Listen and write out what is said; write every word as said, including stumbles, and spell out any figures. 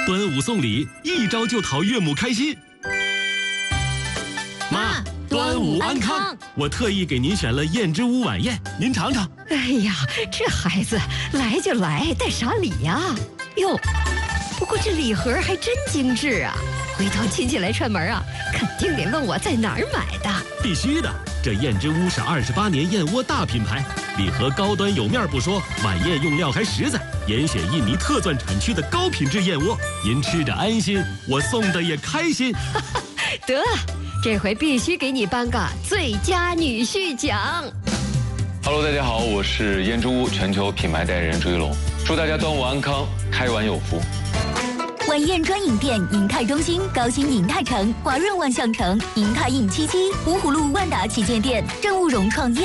端午送礼，一招就讨岳母开心。妈，端午安康！我特意给您选了燕之屋晚宴，您尝尝。 哎呀，这孩子来就来，带啥礼呀？哟，不过这礼盒还真精致啊！回头亲戚来串门啊，肯定得问我在哪儿买的。 必须的，这燕之屋是二十八年燕窝大品牌，礼盒高端有面不说，晚宴用料还实在，严选印尼特钻产区的高品质燕窝，您吃着安心，我送的也开心。 得，这回必须给你颁个最佳女婿奖。 Hello， 大家好，我是燕之屋全球品牌代言人朱一龙，祝大家端午安康，开碗有福。 晚宴专营店：银泰中心、高新银泰城、华润万象城、银泰印七七、芜湖路万达旗舰店、正务荣创业。